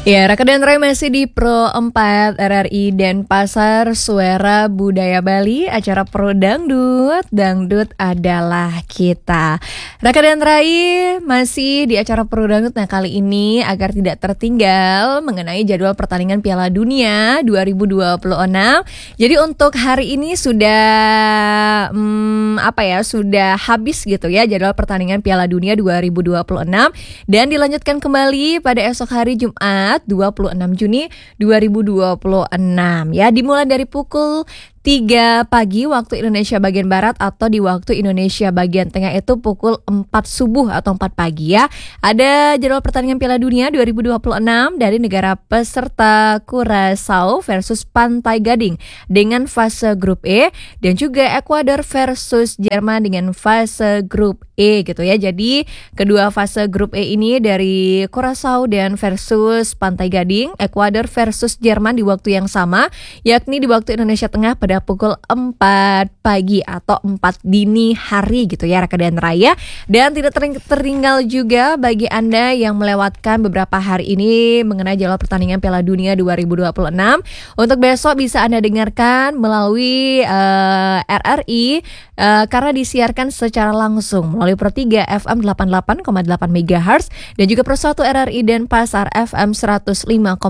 Ya, Raka dan Ray masih di Pro 4 RRI Denpasar, Suara Budaya Bali, acara Pro Dangdut, Dangdut adalah kita. Raka dan Ray masih di acara Pro Dangdut. Nah, kali ini agar tidak tertinggal mengenai jadwal pertandingan Piala Dunia 2026. Jadi untuk hari ini sudah sudah habis gitu ya jadwal pertandingan Piala Dunia 2026 dan dilanjutkan kembali pada esok hari Jumat 26 Juni 2026 ya, dimulai dari pukul 3 pagi waktu Indonesia bagian Barat atau di waktu Indonesia bagian Tengah itu pukul 4 subuh atau 4 pagi ya. Ada jadwal pertandingan Piala Dunia 2026 dari negara peserta Curaçao versus Pantai Gading dengan fase grup E, dan juga Ekuador versus Jerman dengan fase grup E gitu ya. Jadi kedua fase grup E ini dari Curaçao dan versus Pantai Gading, Ekuador versus Jerman di waktu yang sama, yakni di waktu Indonesia Tengah pada pukul 4 pagi atau 4 dini hari gitu ya Raka dan Raya. Dan tidak tertinggal juga bagi Anda yang melewatkan beberapa hari ini mengenai jadwal pertandingan Piala Dunia 2026. Untuk besok bisa Anda dengarkan melalui RRI karena disiarkan secara langsung melalui Pro 3 FM 88,8 MHz dan juga Pro 1 RRI Denpasar FM 105,2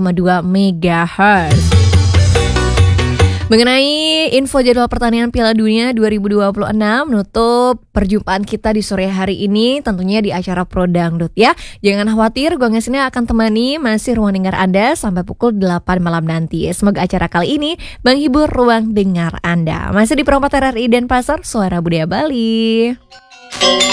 MHz. Mengenai info jadwal pertandingan Piala Dunia 2026 menutup perjumpaan kita di sore hari ini tentunya di acara Pro Dangdut ya. Jangan khawatir, gue ngesini akan temani masih ruang dengar Anda sampai pukul 8 malam nanti. Semoga acara kali ini menghibur ruang dengar Anda. Masih di Pro 4 RRI Denpasar, Suara Budaya Bali.